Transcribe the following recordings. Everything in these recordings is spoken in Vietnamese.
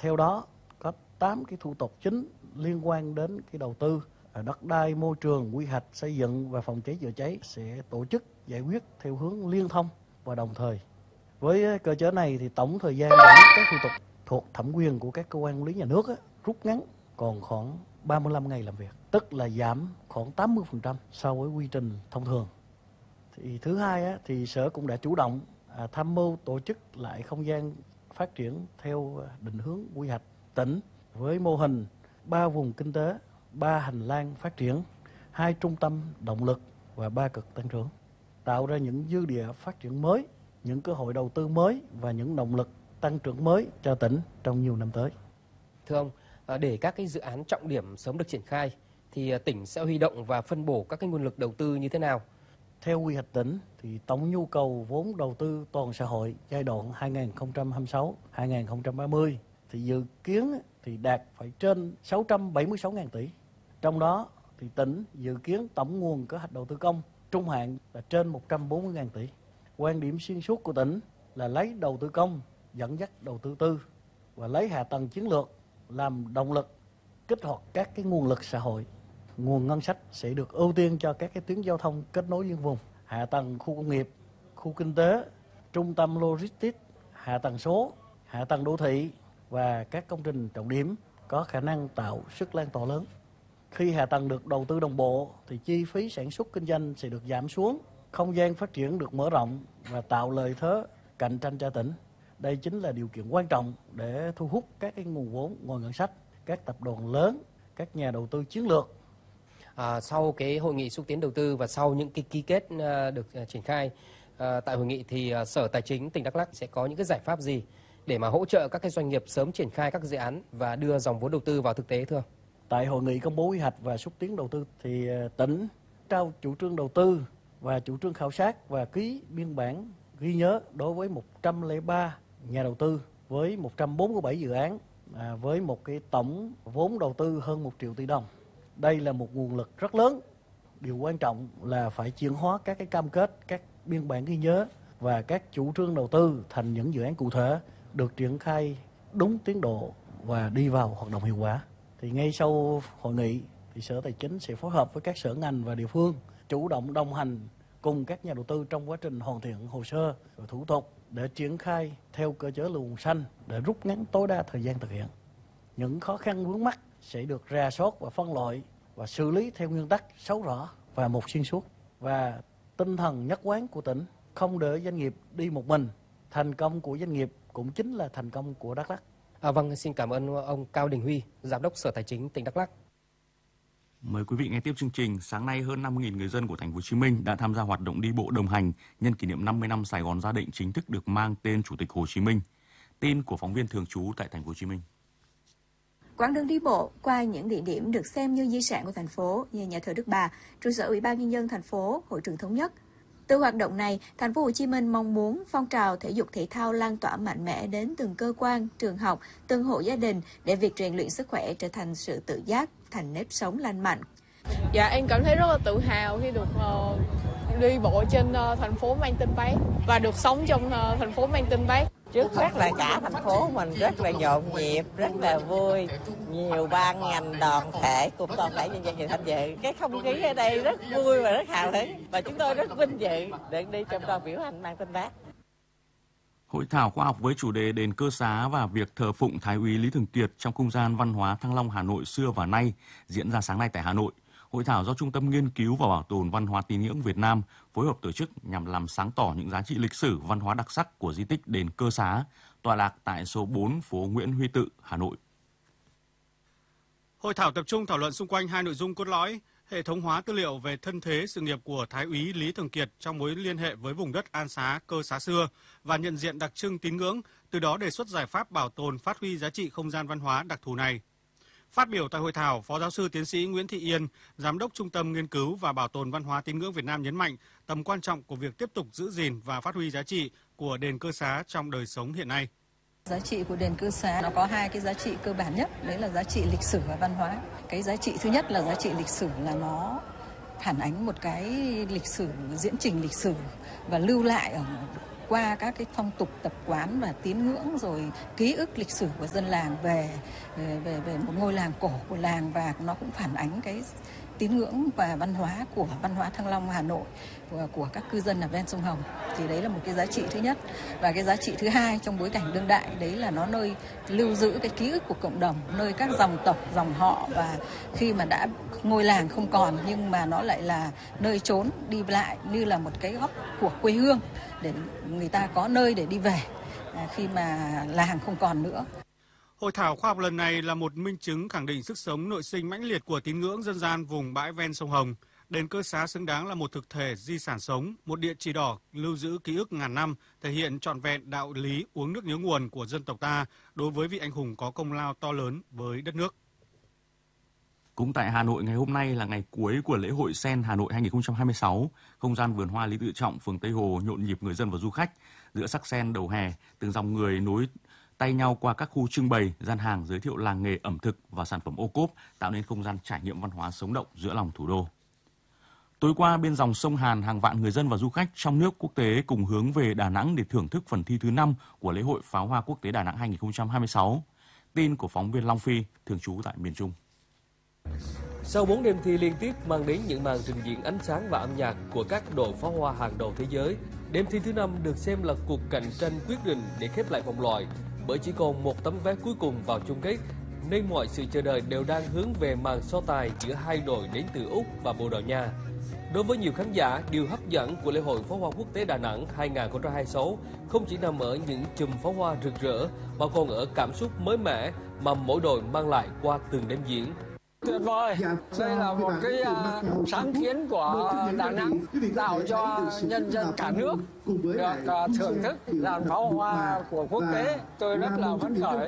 Theo đó, có 8 cái thủ tục chính liên quan đến cái đầu tư, đất đai, môi trường, quy hoạch, xây dựng và phòng cháy chữa cháy sẽ tổ chức giải quyết theo hướng liên thông và đồng thời. Với cơ chế này thì tổng thời gian giải quyết các thủ tục thuộc thẩm quyền của các cơ quan quản lý nhà nước rút ngắn còn khoảng 35 ngày làm việc, tức là giảm khoảng 80% so với quy trình thông thường. Thì thứ hai thì Sở cũng đã chủ động tham mưu tổ chức lại không gian phát triển theo định hướng quy hoạch tỉnh với mô hình 3 vùng kinh tế, 3 hành lang phát triển, 2 trung tâm động lực và 3 cực tăng trưởng, tạo ra những dư địa phát triển mới, những cơ hội đầu tư mới và những động lực tăng trưởng mới cho tỉnh trong nhiều năm tới. Thưa ông, để các cái dự án trọng điểm sớm được triển khai thì tỉnh sẽ huy động và phân bổ các cái nguồn lực đầu tư như thế nào? Theo quy hoạch tỉnh thì tổng nhu cầu vốn đầu tư toàn xã hội giai đoạn 2026-2030 thì dự kiến thì đạt phải trên 676.000 tỷ. Trong đó thì tỉnh dự kiến tổng nguồn kế hoạch đầu tư công trung hạn là trên 140.000 tỷ. Quan điểm xuyên suốt của tỉnh là lấy đầu tư công dẫn dắt đầu tư tư và lấy hạ tầng chiến lược làm động lực kích hoạt các cái nguồn lực xã hội. Nguồn ngân sách sẽ được ưu tiên cho các cái tuyến giao thông kết nối liên vùng, hạ tầng khu công nghiệp, khu kinh tế, trung tâm logistics, hạ tầng số, hạ tầng đô thị và các công trình trọng điểm có khả năng tạo sức lan tỏa lớn. Khi hạ tầng được đầu tư đồng bộ thì chi phí sản xuất kinh doanh sẽ được giảm xuống, không gian phát triển được mở rộng và tạo lợi thế cạnh tranh cho tỉnh. Đây chính là điều kiện quan trọng để thu hút các cái nguồn vốn ngoài ngân sách, các tập đoàn lớn, các nhà đầu tư chiến lược. Sau cái hội nghị xúc tiến đầu tư và sau những cái ký kết được triển khai tại hội nghị thì Sở Tài chính tỉnh Đắk Lắk sẽ có những cái giải pháp gì để mà hỗ trợ các cái doanh nghiệp sớm triển khai các dự án và đưa dòng vốn đầu tư vào thực tế thưa ông? Tại hội nghị công bố quy hoạch và xúc tiến đầu tư thì tỉnh trao chủ trương đầu tư và chủ trương khảo sát và ký biên bản ghi nhớ đối với 103 nhà đầu tư với 147 dự án với một cái tổng vốn đầu tư hơn 1 triệu tỷ đồng. Đây là một nguồn lực rất lớn. Điều quan trọng là phải chuyển hóa các cái cam kết, các biên bản ghi nhớ và các chủ trương đầu tư thành những dự án cụ thể được triển khai đúng tiến độ và đi vào hoạt động hiệu quả. Thì ngay sau hội nghị thì Sở Tài chính sẽ phối hợp với các sở ngành và địa phương chủ động đồng hành cùng các nhà đầu tư trong quá trình hoàn thiện hồ sơ và thủ tục để triển khai theo cơ chế luồng xanh để rút ngắn tối đa thời gian thực hiện. Những khó khăn vướng mắc sẽ được rà soát và phân loại và xử lý theo nguyên tắc 6 rõ và 1 xuyên suốt. Và tinh thần nhất quán của tỉnh không để doanh nghiệp đi một mình. Thành công của doanh nghiệp cũng chính là thành công của Đắk Lắk. Vâng, xin cảm ơn ông Cao Đình Huy, Giám đốc Sở Tài chính tỉnh Đắk Lắk. Mời quý vị nghe tiếp chương trình. Sáng nay hơn 50.000 người dân của thành phố Hồ Chí Minh đã tham gia hoạt động đi bộ đồng hành nhân kỷ niệm 50 năm Sài Gòn Gia Định chính thức được mang tên Chủ tịch Hồ Chí Minh. Tin của phóng viên thường trú tại thành phố Hồ Chí Minh. Quãng đường đi bộ qua những địa điểm được xem như di sản của thành phố như nhà thờ Đức Bà, trụ sở Ủy ban Nhân dân thành phố, Hội trường Thống nhất. Từ hoạt động này, thành phố Hồ Chí Minh mong muốn phong trào thể dục thể thao lan tỏa mạnh mẽ đến từng cơ quan, trường học, từng hộ gia đình để việc rèn luyện sức khỏe trở thành sự tự giác, thành nếp sống lành mạnh. Dạ, em cảm thấy rất là tự hào khi được đi bộ trên thành phố mang tên Bác và được sống trong thành phố mang tên Bác. Trước mắt là cả thành phố mình rất là nhộn nhịp, rất là vui. Nhiều ban ngành đoàn thể cùng toàn thể nhân dân và tham dự. Cái không khí ở đây rất vui và rất hào hứng. Và chúng tôi rất vinh dự được đi trong đoàn biểu hành mang tên Bác. Hội thảo khoa học với chủ đề đền Cơ Xá và việc thờ phụng Thái úy Lý Thường Kiệt trong không gian văn hóa Thăng Long Hà Nội xưa và nay diễn ra sáng nay tại Hà Nội. Hội thảo do Trung tâm Nghiên cứu và Bảo tồn Văn hóa Tín ngưỡng Việt Nam phối hợp tổ chức nhằm làm sáng tỏ những giá trị lịch sử văn hóa đặc sắc của di tích đền Cơ Xá, tọa lạc tại số 4 phố Nguyễn Huy Tự, Hà Nội. Hội thảo tập trung thảo luận xung quanh 2 nội dung cốt lõi: hệ thống hóa tư liệu về thân thế sự nghiệp của Thái úy Lý Thường Kiệt trong mối liên hệ với vùng đất An Xá, Cơ Xá xưa và nhận diện đặc trưng tín ngưỡng, từ đó đề xuất giải pháp bảo tồn phát huy giá trị không gian văn hóa đặc thù này. Phát biểu tại hội thảo, Phó giáo sư tiến sĩ Nguyễn Thị Yên, Giám đốc Trung tâm Nghiên cứu và Bảo tồn Văn hóa Tín ngưỡng Việt Nam nhấn mạnh tầm quan trọng của việc tiếp tục giữ gìn và phát huy giá trị của đền Cơ Xá trong đời sống hiện nay. Giá trị của đền Cơ Xá nó có 2 cái giá trị cơ bản nhất, đấy là giá trị lịch sử và văn hóa. Cái giá trị thứ nhất là giá trị lịch sử, là nó phản ánh một cái lịch sử, diễn trình lịch sử và lưu lại ở qua các cái phong tục tập quán và tín ngưỡng rồi ký ức lịch sử của dân làng về một ngôi làng cổ của làng, và nó cũng phản ánh cái tín ngưỡng và văn hóa Thăng Long, Hà Nội của các cư dân ở ven sông Hồng. Thì đấy là một cái giá trị thứ nhất. Và cái giá trị thứ hai trong bối cảnh đương đại đấy là nó nơi lưu giữ cái ký ức của cộng đồng, nơi các dòng tộc, dòng họ, và khi mà đã ngôi làng không còn nhưng mà nó lại là nơi trốn đi lại như là một cái góc của quê hương để người ta có nơi để đi về khi mà làng không còn nữa. Hội thảo khoa học lần này là một minh chứng khẳng định sức sống nội sinh mãnh liệt của tín ngưỡng dân gian vùng bãi ven sông Hồng. Đền Cơ Xá xứng đáng là một thực thể di sản sống, một địa chỉ đỏ lưu giữ ký ức ngàn năm, thể hiện trọn vẹn đạo lý uống nước nhớ nguồn của dân tộc ta đối với vị anh hùng có công lao to lớn với đất nước. Cũng tại Hà Nội, ngày hôm nay là ngày cuối của lễ hội Sen Hà Nội 2026. Không gian vườn hoa Lý Tự Trọng, phường Tây Hồ nhộn nhịp người dân và du khách. Giữa sắc sen đầu hè, từng dòng người nối tay nhau qua các khu trưng bày, gian hàng giới thiệu làng nghề, ẩm thực và sản phẩm ô cốp, tạo nên không gian trải nghiệm văn hóa sống động giữa lòng thủ đô. Tối qua, bên dòng sông Hàn, hàng vạn người dân và du khách trong nước, quốc tế cùng hướng về Đà Nẵng để thưởng thức phần thi thứ 5 của lễ hội pháo hoa quốc tế Đà Nẵng 2026. Tin của phóng viên Long Phi, thường trú tại miền Trung. Sau 4 đêm thi liên tiếp mang đến những màn trình diễn ánh sáng và âm nhạc của các đội pháo hoa hàng đầu thế giới, đêm thi thứ 5 được xem là cuộc cạnh tranh quyết định để khép lại vòng loại, bởi chỉ còn một tấm vé cuối cùng vào chung kết, nên mọi sự chờ đợi đều đang hướng về màn so tài giữa hai đội đến từ Úc và Bồ Đào Nha. Đối với nhiều khán giả, điều hấp dẫn của lễ hội pháo hoa quốc tế Đà Nẵng 2026 không chỉ nằm ở những chùm pháo hoa rực rỡ, mà còn ở cảm xúc mới mẻ mà mỗi đội mang lại qua từng đêm diễn. Tuyệt vời, đây là một cái sáng kiến của Đà Nẵng tạo cho nhân dân cả nước được thưởng thức dàn pháo hoa của quốc tế. Tôi rất là phấn khởi.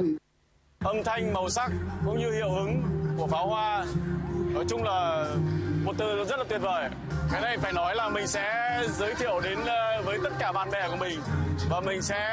Âm thanh, màu sắc cũng như hiệu ứng của pháo hoa, nói chung là một từ rất là tuyệt vời. Cái này phải nói là mình sẽ giới thiệu đến với tất cả bạn bè của mình, và mình sẽ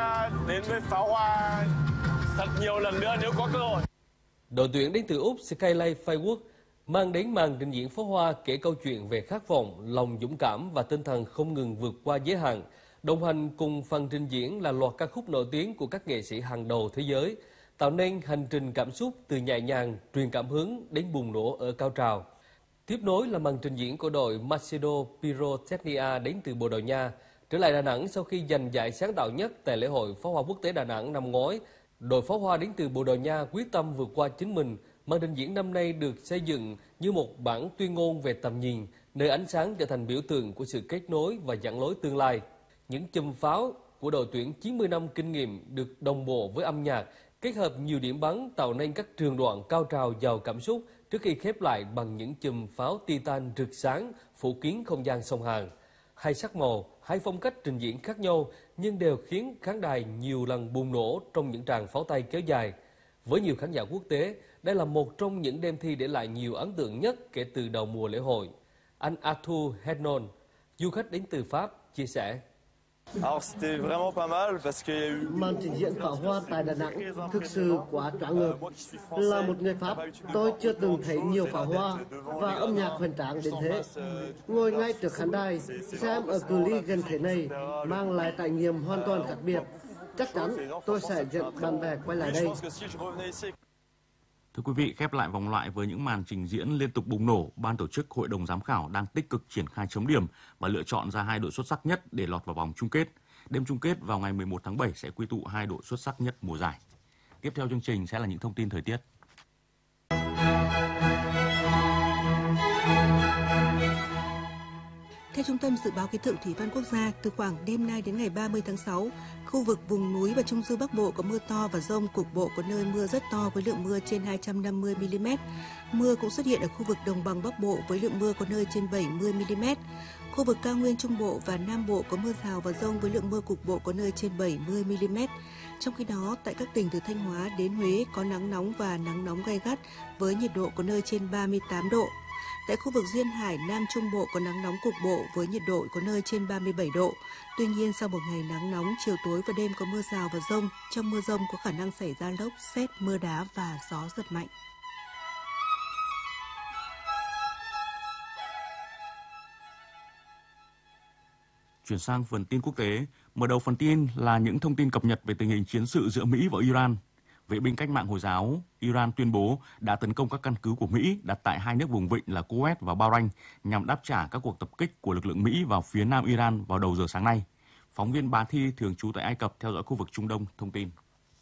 đến với pháo hoa thật nhiều lần nữa nếu có cơ hội. Đội tuyển đến từ Úc Skyline Fireworks mang đến màn trình diễn pháo hoa kể câu chuyện về khát vọng, lòng dũng cảm và tinh thần không ngừng vượt qua giới hạn. Đồng hành cùng phần trình diễn là loạt ca khúc nổi tiếng của các nghệ sĩ hàng đầu thế giới, tạo nên hành trình cảm xúc từ nhẹ nhàng, truyền cảm hứng đến bùng nổ ở cao trào. Tiếp nối là màn trình diễn của đội Macedo Pyrotechnia đến từ Bồ Đào Nha, trở lại Đà Nẵng sau khi giành giải sáng tạo nhất tại lễ hội pháo hoa quốc tế Đà Nẵng năm ngoái. Đội pháo hoa đến từ Bồ Đào Nha quyết tâm vượt qua chính mình. Màn trình diễn năm nay được xây dựng như một bản tuyên ngôn về tầm nhìn, nơi ánh sáng trở thành biểu tượng của sự kết nối và dẫn lối tương lai. Những chùm pháo của đội tuyển 90 năm kinh nghiệm được đồng bộ với âm nhạc, kết hợp nhiều điểm bắn tạo nên các trường đoạn cao trào giàu cảm xúc trước khi khép lại bằng những chùm pháo titan rực sáng phủ kín không gian sông Hàn. Hai sắc màu, hai phong cách trình diễn khác nhau nhưng đều khiến khán đài nhiều lần bùng nổ trong những tràng pháo tay kéo dài. Với nhiều khán giả quốc tế, đây là một trong những đêm thi để lại nhiều ấn tượng nhất kể từ đầu mùa lễ hội. Anh Arthur Hednon, du khách đến từ Pháp, chia sẻ. Màn trình diễn pháo hoa tại Đà Nẵng thực sự quá choáng ngợp. Là một người Pháp, tôi chưa từng thấy nhiều pháo hoa và âm nhạc hoành tráng đến thế. Ngồi ngay trước khán đài, xem ở cự ly gần thế này mang lại trải nghiệm hoàn toàn khác biệt. Chắc chắn tôi sẽ dẫn bạn bè quay lại đây. Thưa quý vị, khép lại vòng loại với những màn trình diễn liên tục bùng nổ, ban tổ chức, hội đồng giám khảo đang tích cực triển khai chấm điểm và lựa chọn ra 2 đội xuất sắc nhất để lọt vào vòng chung kết. Đêm chung kết vào ngày 11 tháng 7 sẽ quy tụ 2 đội xuất sắc nhất mùa giải. Tiếp theo chương trình sẽ là những thông tin thời tiết. Theo Trung tâm Dự báo Khí tượng Thủy văn Quốc gia, từ khoảng đêm nay đến ngày 30 tháng 6, khu vực vùng núi và Trung du Bắc Bộ có mưa to và dông, cục bộ có nơi mưa rất to với lượng mưa trên 250 mm. Mưa cũng xuất hiện ở khu vực đồng bằng Bắc Bộ với lượng mưa có nơi trên 70 mm. Khu vực cao nguyên Trung Bộ và Nam Bộ có mưa rào và dông với lượng mưa cục bộ có nơi trên 70 mm. Trong khi đó, tại các tỉnh từ Thanh Hóa đến Huế có nắng nóng và nắng nóng gay gắt với nhiệt độ có nơi trên 38 độ. Tại khu vực Duyên Hải, Nam Trung Bộ có nắng nóng cục bộ với nhiệt độ có nơi trên 37 độ. Tuy nhiên, sau một ngày nắng nóng, chiều tối và đêm có mưa rào và dông. Trong mưa dông có khả năng xảy ra lốc, sét, mưa đá và gió giật mạnh. Chuyển sang phần tin quốc tế, mở đầu phần tin là những thông tin cập nhật về tình hình chiến sự giữa Mỹ và Iran. Vệ binh cách mạng Hồi giáo Iran tuyên bố đã tấn công các căn cứ của Mỹ đặt tại hai nước vùng vịnh là Kuwait và Bahrain nhằm đáp trả các cuộc tập kích của lực lượng Mỹ vào phía nam Iran vào đầu giờ sáng nay. Phóng viên Bá Thi thường trú tại Ai Cập theo dõi khu vực Trung Đông thông tin.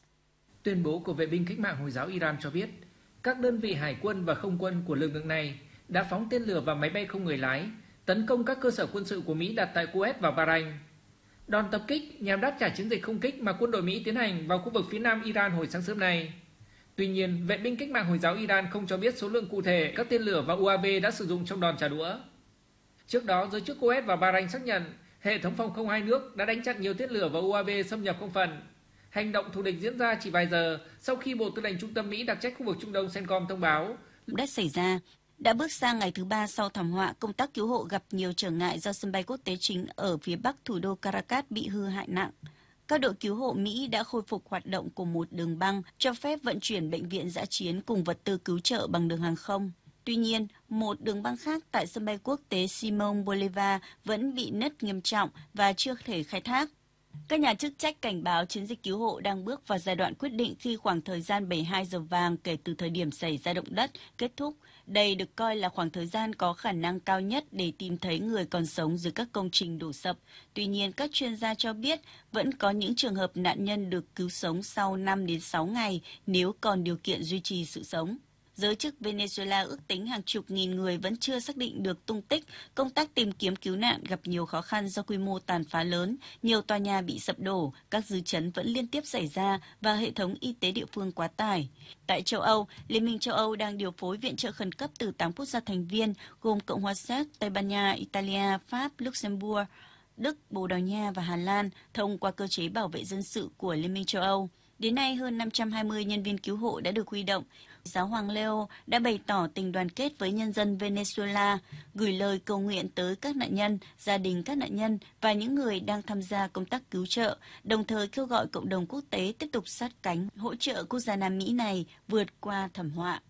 Tuyên bố của vệ binh cách mạng Hồi giáo Iran cho biết các đơn vị hải quân và không quân của lực lượng này đã phóng tên lửa và máy bay không người lái tấn công các cơ sở quân sự của Mỹ đặt tại Kuwait và Bahrain. Đòn tập kích nhằm đáp trả chiến dịch không kích mà quân đội Mỹ tiến hành vào khu vực phía nam Iran hồi sáng sớm nay. Tuy nhiên, vệ binh cách mạng Hồi giáo Iran không cho biết số lượng cụ thể các tên lửa và UAV đã sử dụng trong đòn trả đũa. Trước đó, giới chức Kuwait và Bahrain xác nhận hệ thống phòng không hai nước đã đánh chặn nhiều tên lửa và UAV xâm nhập không phận. Hành động thù địch diễn ra chỉ vài giờ sau khi Bộ Tư lệnh Trung tâm Mỹ đặc trách khu vực Trung Đông CENTCOM thông báo đã xảy ra. Đã bước sang ngày thứ 3 sau thảm họa, công tác cứu hộ gặp nhiều trở ngại do sân bay quốc tế chính ở phía bắc thủ đô Caracas bị hư hại nặng. Các đội cứu hộ Mỹ đã khôi phục hoạt động của một đường băng, cho phép vận chuyển bệnh viện dã chiến cùng vật tư cứu trợ bằng đường hàng không. Tuy nhiên, một đường băng khác tại sân bay quốc tế Simón Bolívar vẫn bị nứt nghiêm trọng và chưa thể khai thác. Các nhà chức trách cảnh báo chiến dịch cứu hộ đang bước vào giai đoạn quyết định khi khoảng thời gian 72 giờ vàng kể từ thời điểm xảy ra động đất kết thúc. Đây được coi là khoảng thời gian có khả năng cao nhất để tìm thấy người còn sống dưới các công trình đổ sập. Tuy nhiên, các chuyên gia cho biết vẫn có những trường hợp nạn nhân được cứu sống sau 5 đến 6 ngày nếu còn điều kiện duy trì sự sống. Giới chức Venezuela ước tính hàng chục nghìn người vẫn chưa xác định được tung tích. Công tác tìm kiếm cứu nạn gặp nhiều khó khăn do quy mô tàn phá lớn, nhiều tòa nhà bị sập đổ, các dư chấn vẫn liên tiếp xảy ra và hệ thống y tế địa phương quá tải. Tại châu Âu, Liên minh châu Âu đang điều phối viện trợ khẩn cấp từ 8 quốc gia thành viên gồm Cộng hòa Séc, Tây Ban Nha, Italia, Pháp, Luxembourg, Đức, Bồ Đào Nha và Hà Lan thông qua cơ chế bảo vệ dân sự của Liên minh châu Âu. Đến nay, hơn 520 nhân viên cứu hộ đã được huy động. Giáo hoàng Leo đã bày tỏ tình đoàn kết với nhân dân Venezuela, gửi lời cầu nguyện tới các nạn nhân, gia đình các nạn nhân và những người đang tham gia công tác cứu trợ, đồng thời kêu gọi cộng đồng quốc tế tiếp tục sát cánh hỗ trợ quốc gia Nam Mỹ này vượt qua thảm họa.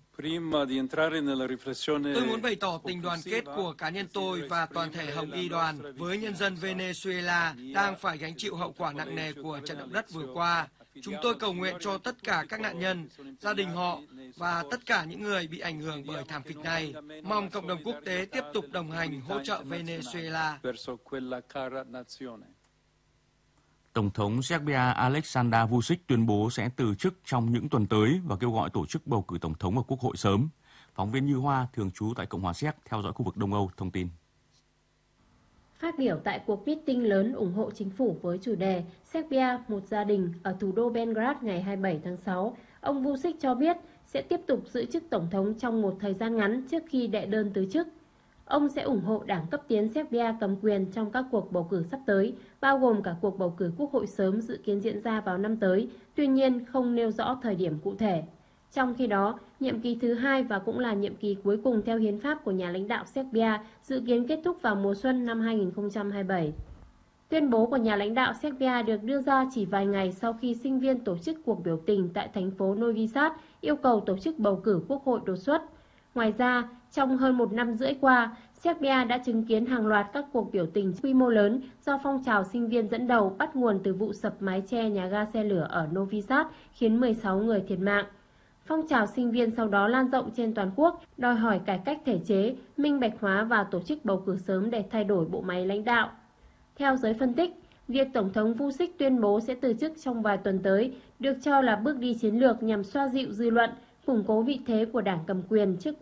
Tôi muốn bày tỏ tình đoàn kết của cá nhân tôi và toàn thể Hồng Y đoàn với nhân dân Venezuela đang phải gánh chịu hậu quả nặng nề của trận động đất vừa qua. Chúng tôi cầu nguyện cho tất cả các nạn nhân, gia đình họ và tất cả những người bị ảnh hưởng bởi thảm kịch này. Mong cộng đồng quốc tế tiếp tục đồng hành hỗ trợ Venezuela. Tổng thống Serbia Aleksandar Vučić tuyên bố sẽ từ chức trong những tuần tới và kêu gọi tổ chức bầu cử tổng thống và quốc hội sớm. Phóng viên Như Hoa thường trú tại Cộng hòa Séc theo dõi khu vực Đông Âu thông tin. Phát biểu tại cuộc meeting lớn ủng hộ chính phủ với chủ đề Serbia, một gia đình ở thủ đô Belgrade ngày 27 tháng 6, ông Vučić cho biết sẽ tiếp tục giữ chức tổng thống trong một thời gian ngắn trước khi đệ đơn từ chức. Ông sẽ ủng hộ đảng cấp tiến Serbia cầm quyền trong các cuộc bầu cử sắp tới, bao gồm cả cuộc bầu cử quốc hội sớm dự kiến diễn ra vào năm tới, tuy nhiên không nêu rõ thời điểm cụ thể. Trong khi đó, nhiệm kỳ thứ 2 và cũng là nhiệm kỳ cuối cùng theo hiến pháp của nhà lãnh đạo Serbia dự kiến kết thúc vào mùa xuân năm 2027. Tuyên bố của nhà lãnh đạo Serbia được đưa ra chỉ vài ngày sau khi sinh viên tổ chức cuộc biểu tình tại thành phố Novi Sad yêu cầu tổ chức bầu cử quốc hội đột xuất. Ngoài ra, trong hơn một năm rưỡi qua, Serbia đã chứng kiến hàng loạt các cuộc biểu tình quy mô lớn do phong trào sinh viên dẫn đầu bắt nguồn từ vụ sập mái che nhà ga xe lửa ở Novi Sad khiến 16 người thiệt mạng. Phong trào sinh viên sau đó lan rộng trên toàn quốc, đòi hỏi cải cách thể chế, minh bạch hóa và tổ chức bầu cử sớm để thay đổi bộ máy lãnh đạo. Theo giới phân tích, việc Tổng thống Vučić tuyên bố sẽ từ chức trong vài tuần tới được cho là bước đi chiến lược nhằm xoa dịu dư luận, củng cố vị thế của đảng cầm quyền trước